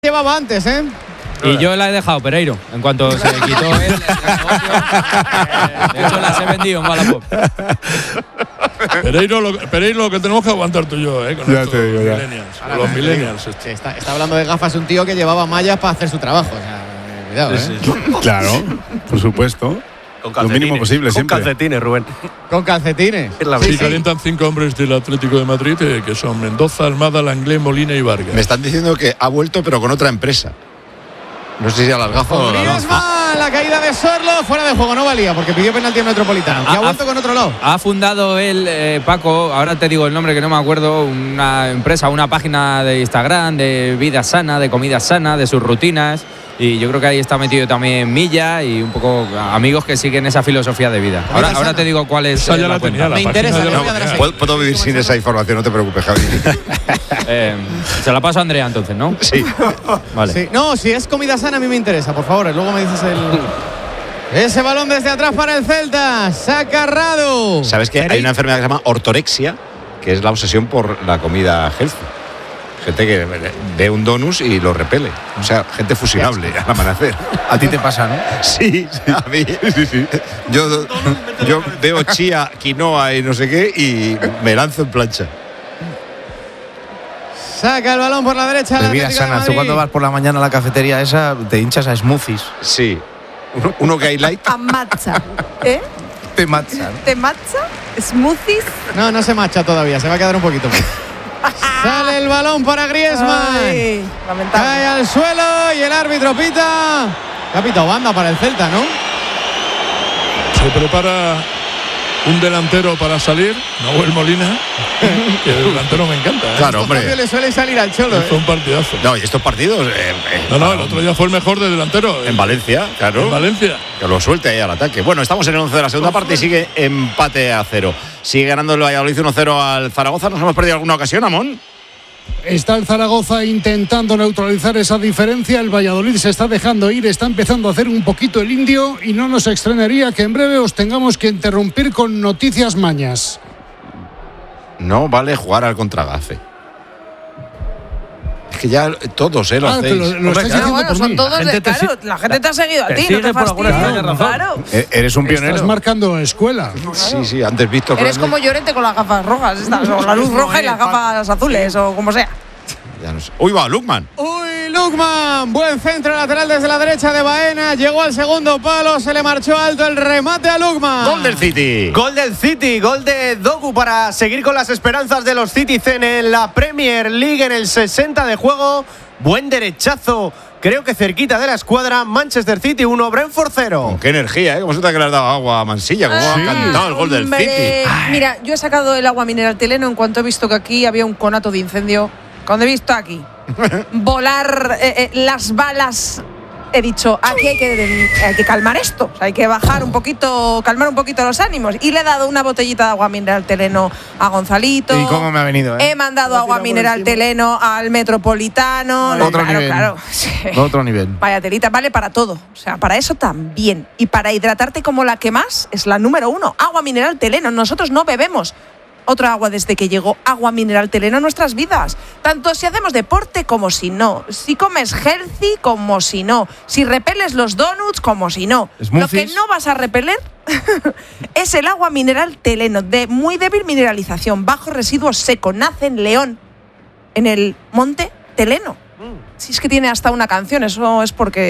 llevaba antes, ¿eh? Y yo la he dejado, Pereiro. En cuanto se quitó él el negocio, de hecho las he vendido en Wallapop. Pereiro, lo que tenemos que aguantar tú y yo, con ya estos te digo, ya. millennials. Los millennials. Está hablando de gafas un tío que llevaba mallas para hacer su trabajo. O sea, cuidado, ¿eh? Claro, por supuesto. Lo mínimo posible, siempre. Con calcetines, Rubén. Con calcetines. Sí, calientan 5 hombres del Atlético de Madrid, que son Mendoza, Almada, Langley, Molina y Vargas. Me están diciendo que ha vuelto, pero con otra empresa. No sé si a las gafas o Griezmann, la caída de Sorlo, fuera de juego, no valía, porque pidió penalti en Metropolitano. Y ha vuelto con otro lado. Ha fundado él, Paco, ahora te digo el nombre que no me acuerdo, una empresa, una página de Instagram de vida sana, de comida sana, de sus rutinas. Y yo creo que ahí está metido también Milla y un poco amigos que siguen esa filosofía de vida. Ahora te digo cuál es ya la cuenta. Me interesa. Puedo vivir sin esa información, no te preocupes, Javi. Se la paso a Andrea entonces, ¿no? Sí. Vale. Sí. No, si es comida sana a mí me interesa, por favor. Luego me dices ese balón desde atrás para el Celta. Saca Radu. ¿Sabes que hay una enfermedad que se llama ortorexia, que es la obsesión por la comida healthy? Gente que ve un donus y lo repele. O sea, gente fusilable al amanecer. A ti te pasa, ¿no? Sí, a mí. Sí. Yo veo chía, quinoa y no sé qué y me lanzo en plancha. Saca el balón por la derecha. Bebidas sanas. Tú cuando vas por la mañana a la cafetería esa, te hinchas a smoothies. Sí. Uno que hay light. A matcha. ¿Eh? Te matcha. ¿Te matcha? ¿Smoothies? No se marcha todavía, se va a quedar un poquito más. Sale el balón para Griezmann. Ay, lamentable. Cae al suelo y el árbitro pita. Ha pitado banda para el Celta, ¿no? Se prepara un delantero para salir, Nahuel Molina, que el delantero me encanta. Claro, hombre. Le suele salir al cholo. Fue un partidazo. No, y estos partidos. No, el otro día fue el mejor de delantero. En Valencia, claro. En Valencia. Que lo suelte ahí al ataque. Bueno, estamos en el 11 de la segunda parte y sigue empate a 0. Sigue ganando el Valladolid 1-0 al Zaragoza. ¿Nos hemos perdido alguna ocasión, Amón? Está el Zaragoza intentando neutralizar esa diferencia. El Valladolid se está dejando ir, está empezando a hacer un poquito el indio y no nos extrañaría que en breve os tengamos que interrumpir con noticias mañas. No vale jugar al contragafe. Es que ya todos lo hacéis. Lo estáis haciendo bueno, por son mí. todos la gente te ha seguido a ti, no te fastidies. Claro. Eres un pionero. Estás marcando escuela. Sí, antes visto. Eres como Llorente con las gafas rojas, estas, o la luz roja y las gafas azules, o como sea. Ya no sé. Uy, va, Lukman. Lukman, buen centro lateral desde la derecha de Baena, llegó al segundo palo, se le marchó alto el remate a Lukman. Gol del City. Gol del City, gol de Doku para seguir con las esperanzas de los Citizen en la Premier League en el 60 de juego. Buen derechazo, creo que cerquita de la escuadra. Manchester City 1, Brentford 0. Con qué energía, ¿eh? Como se te ha que le has dado agua a Mansilla, como ha cantado el gol del City. Mira, yo he sacado el agua mineral Teleno en cuanto he visto que aquí había un conato de incendio. Cuando he visto aquí volar las balas, he dicho, aquí hay que calmar esto, o sea, hay que bajar un poquito, calmar un poquito los ánimos. Y le he dado una botellita de agua mineral Teleno a Gonzalito. ¿Y cómo me ha venido? He mandado agua mineral Teleno al Metropolitano. Otro nivel. Claro. Otro nivel. Vaya telita, vale para todo. O sea, para eso también. Y para hidratarte como la que más, es la número 1. Agua mineral Teleno. Nosotros no bebemos otra agua desde que llegó agua mineral Teleno a nuestras vidas. Tanto si hacemos deporte como si no. Si comes healthy como si no. Si repeles los donuts como si no. ¿Smoothies? Lo que no vas a repeler es el agua mineral Teleno, de muy débil mineralización, bajo residuo seco. Nace en León, en el monte Teleno. Si es que tiene hasta una canción, eso es porque